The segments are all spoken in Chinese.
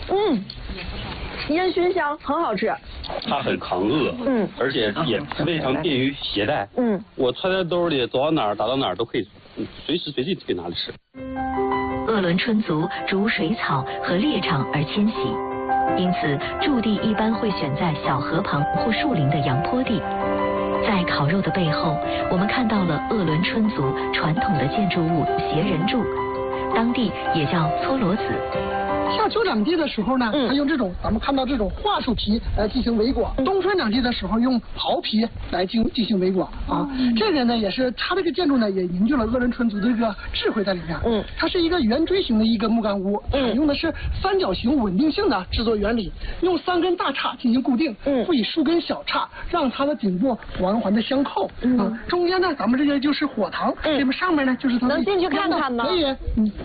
烟熏香，很好吃。 它很抗饿，而且也非常便于携带，我揣在兜里，走到哪儿打到哪儿都可以，随时随地可以拿着吃。 鄂伦春族逐水草和猎场而迁徙，因此驻地一般会选在小河旁或树林的阳坡地。在烤肉的背后，我们看到了鄂伦春族传统的建筑物斜人柱，当地也叫搓罗子。 夏秋两季的时候呢，它用这种咱们看到这种桦树皮来进行围裹；冬春两季的时候用袍皮来进行围裹啊。这个呢也是它这个建筑呢也凝聚了鄂伦春族的这个智慧在里面。它是一个圆锥形的一个木杆屋，用的是三角形稳定性的制作原理，用3根大叉进行固定，赋予数根小叉，让它的顶部环环的相扣。中间呢咱们这个就是火塘，这边上面呢就是它能进去看看吗？ 可以。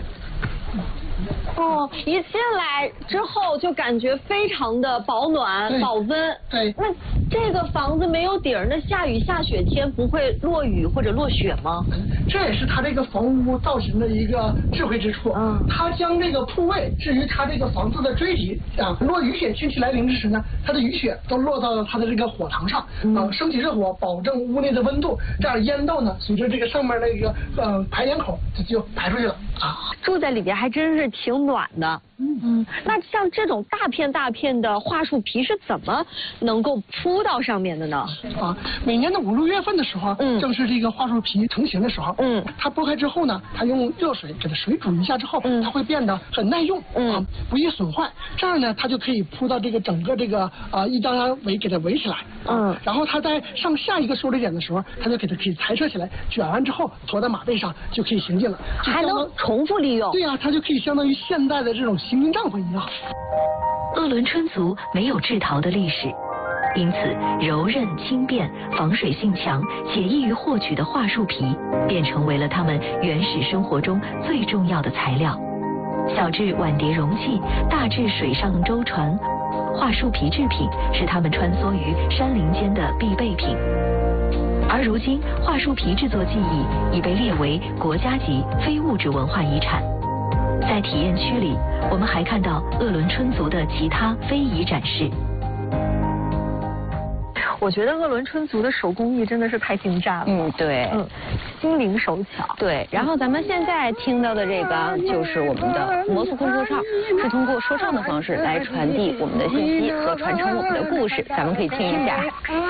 哦，一进来之后就感觉非常的保暖、保温。 对。 那这个房子没有顶儿，那下雨下雪天不会落雨或者落雪吗？ 这也是它这个房屋造型的一个智慧之处。它将这个铺位置于它这个房子的锥体啊，若雨雪天气来临之时呢，它的雨雪都落到了它的这个火塘上，升起热火，保证屋内的温度，这样烟道呢随着这个上面那个排烟口就排出去了啊。 住在里边还真是挺暖的。那像这种大片大片的桦树皮是怎么能够铺到上面的呢？ 每年的5、6月份的时候，正是这个桦树皮成型的时候。它剥开之后呢，它用热水给它水煮一下之后，它会变得很耐用，不易损坏。这样呢，它就可以铺到这个整个这个一张围给它围起来。然后它在上下一个受力点的时候，它就给它可以裁撤起来，卷完之后驮在马背上就可以行进了， 还能重复利用。 对呀，它就可以相当于现代的这种行军帐篷一样。 鄂伦春族没有制陶的历史，因此柔韧轻便、防水性强且易于获取的桦树皮，便成为了他们原始生活中最重要的材料。小至碗碟容器，大至水上舟船，桦树皮制品是他们穿梭于山林间的必备品。而如今，桦树皮制作技艺已被列为国家级非物质文化遗产。在体验区里，我们还看到鄂伦春族的其他非遗展示。 我觉得鄂伦春族的手工艺真的是太精湛了。 对。 心灵手巧。 对。然后咱们现在听到的这个就是我们的摩苏昆说唱，是通过说唱的方式来传递我们的信息和传承我们的故事。咱们可以听一下。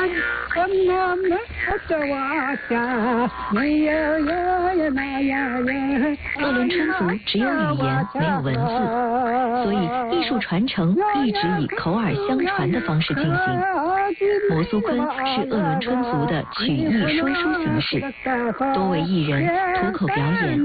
鄂伦春族只有语言没有文字，所以艺术传承一直以口耳相传的方式进行。摩苏昆是鄂伦春族的曲艺说书形式，多为艺人吐口表演。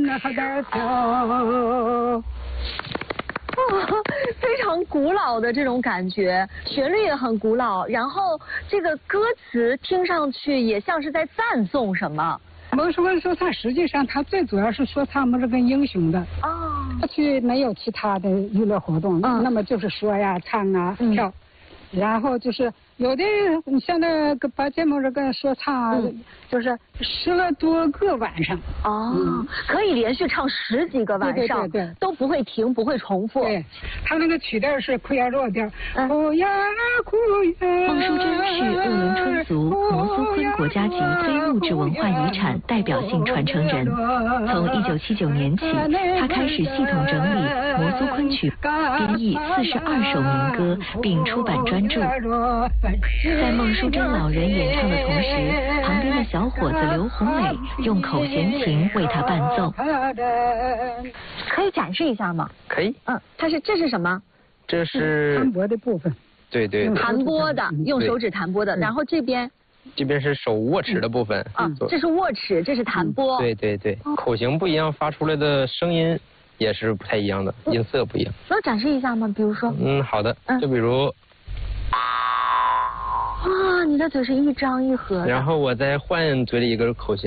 非常古老的这种感觉，旋律也很古老，然后这个歌词听上去也像是在赞颂什么。 摩苏昆说唱实际上它最主要是说唱们这个英雄的。过去没有其他的娱乐活动，那么就是说呀、唱啊、跳，然后就是有的你像那个把节目这个说唱啊，就是10多个晚上。 可以连续唱10几个晚上， 对， 都不会停，不会重复。 对，他那个曲调是库亚弱调。库亚。 孟淑珍是鄂伦春族摩苏昆国家级非物质文化遗产代表性传承人。从1979年起，他开始系统整理摩苏昆曲，编译42首民歌，并出版专著。在孟淑珍老人演唱的同时，旁边的小伙子刘红磊用口弦琴为他伴奏。 可以展示一下吗？ 可以。 这是什么？ 这是弹拨的部分。 对。 弹拨的，用手指弹拨的。然后这边是手握持的部分。 这是握持，这是弹拨。 对，口型不一样，发出来的声音也是不太一样的，音色不一样。 能展示一下吗？比如说。 好的。就比如。 哇，你的嘴是一张一合的。 然后我再换嘴里一个口型。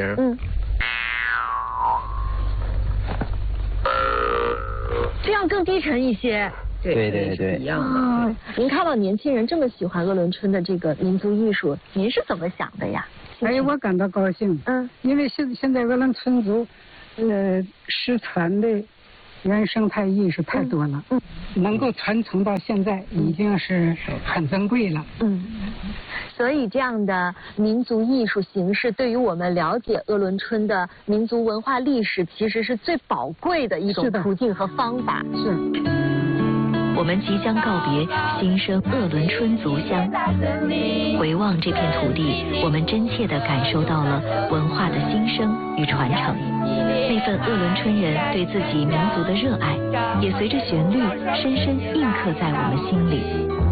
这样更低沉一些。 对， 一样的。 您看到年轻人这么喜欢鄂伦春的这个民族艺术，您是怎么想的呀？ 我感到高兴。因为现在鄂伦春族，失传的原生态意识太多了，能够传承到现在已经是很珍贵了。 所以这样的民族艺术形式，对于我们了解鄂伦春的民族文化历史，其实是最宝贵的一种途径和方法。 是。 我们即将告别新生鄂伦春族乡，回望这片土地，我们真切地感受到了文化的新生与传承。那份鄂伦春人对自己民族的热爱，也随着旋律深深印刻在我们心里。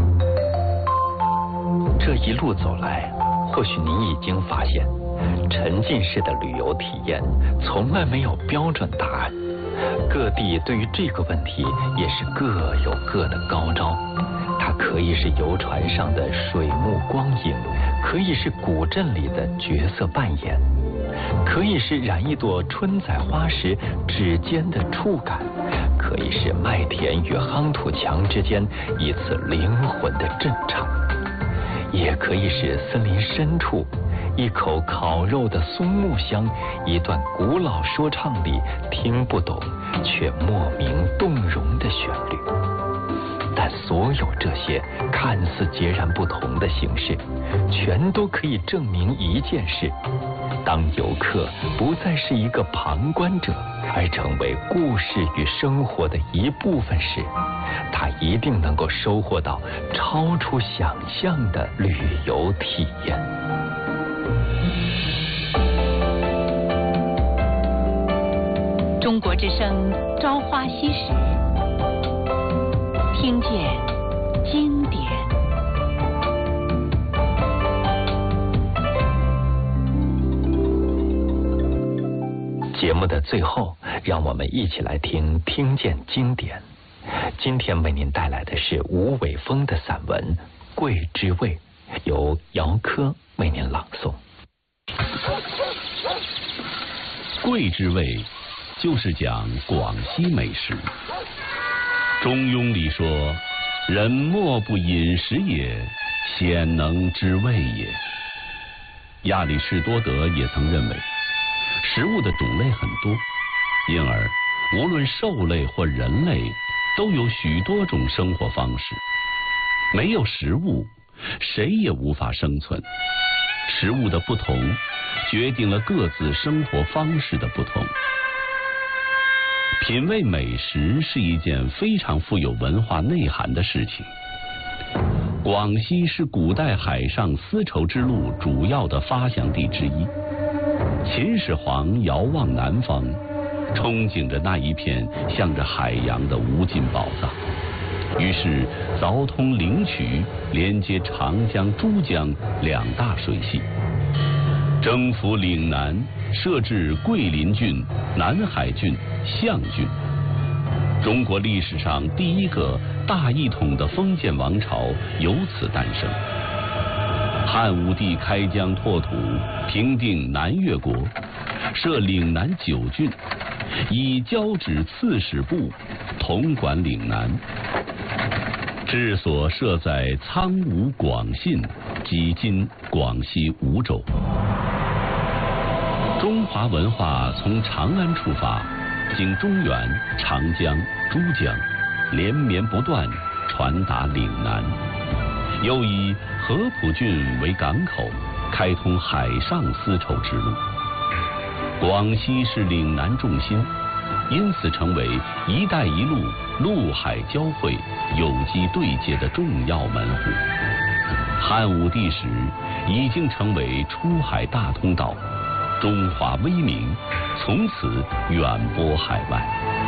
这一路走来，或许您已经发现，沉浸式的旅游体验从来没有标准答案。各地对于这个问题也是各有各的高招，它可以是游船上的水幕光影，可以是古镇里的角色扮演，可以是染一朵春仔花时指尖的触感，可以是麦田与夯土墙之间一次灵魂的震颤，也可以是森林深处一口烤肉的松木香，一段古老说唱里听不懂却莫名动容的旋律。但所有这些看似截然不同的形式，全都可以证明一件事：当游客不再是一个旁观者，而成为故事与生活的一部分时，他一定能够收获到超出想象的旅游体验。 中国之声朝花夕拾，听见经典。 节目的最后，让我们一起来听见经典。今天为您带来的是吴伟峰的散文《桂之味》，由姚科为您朗诵。 桂之味就是讲广西美食。中庸里说，人莫不饮食也，鲜能知味也。亚里士多德也曾认为，食物的种类很多，因而无论兽类或人类都有许多种生活方式。没有食物，谁也无法生存。食物的不同决定了各自生活方式的不同。品味美食是一件非常富有文化内涵的事情。广西是古代海上丝绸之路主要的发祥地之一。秦始皇遥望南方，憧憬着那一片向着海洋的无尽宝藏，于是凿通灵渠，连接长江、珠江两大水系，征服岭南，设置桂林郡、南海郡、象郡。中国历史上第一个大一统的封建王朝由此诞生。汉武帝开疆拓土，平定南越国，设岭南9郡，以交趾刺史部统管岭南。治所设在苍梧广信，即今广西梧州。中华文化从长安出发，经中原、长江、珠江，连绵不断，传达岭南。又以合浦郡为港口，开通海上丝绸之路。广西是岭南重心，因此成为“一带一路”陆海交汇、有机对接的重要门户。汉武帝时已经成为出海大通道，中华威名从此远播海外。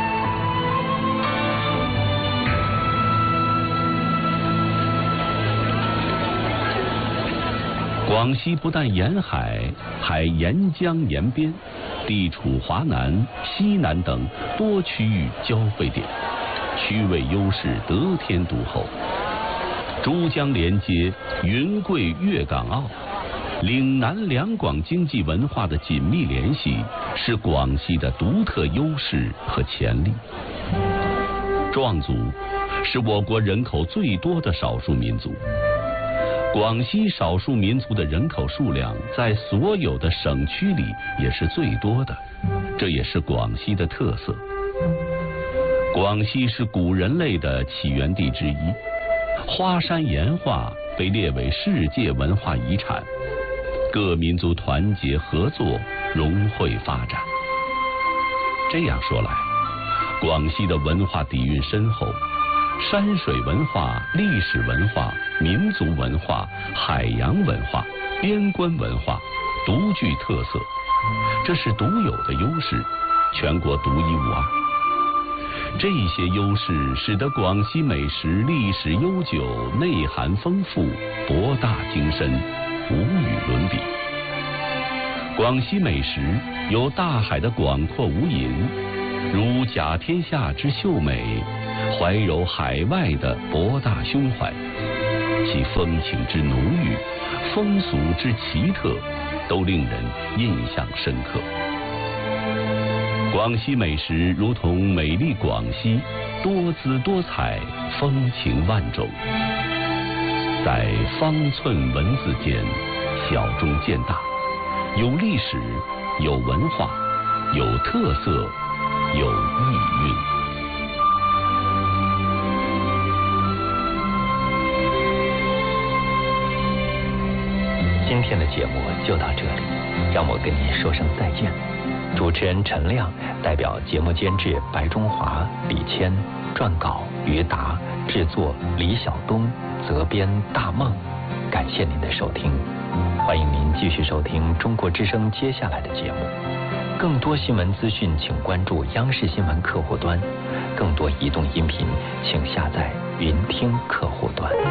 广西不但沿海，还沿江沿边，地处华南、西南等多区域交汇点，区位优势得天独厚。珠江连接云贵粤港澳，岭南两广经济文化的紧密联系是广西的独特优势和潜力。壮族是我国人口最多的少数民族。广西少数民族的人口数量在所有的省区里也是最多的，这也是广西的特色。 广西是古人类的起源地之一，花山岩画被列为世界文化遗产，各民族团结合作，融汇发展。这样说来，广西的文化底蕴深厚，山水文化、历史文化、民族文化、海洋文化、边关文化独具特色，这是独有的优势，全国独一无二。这些优势使得广西美食历史悠久，内涵丰富，博大精深，无与伦比。广西美食有大海的广阔无垠，如甲天下之秀美，怀柔海外的博大胸怀，其风情之浓郁，风俗之奇特，都令人印象深刻。广西美食如同美丽广西，多姿多彩，风情万种，在方寸文字间小中见大，有历史，有文化，有特色，有意蕴。 今天的节目就到这里，让我跟你说声再见。主持人陈亮代表节目监制白中华、李谦，撰稿于达，制作李晓东，责编大梦。感谢您的收听，欢迎您继续收听中国之声接下来的节目。更多新闻资讯请关注央视新闻客户端，更多移动音频请下载云听客户端。